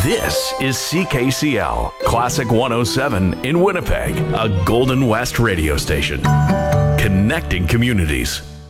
This is CKCL, Classic 107 in Winnipeg, a Golden West radio station. Connecting communities.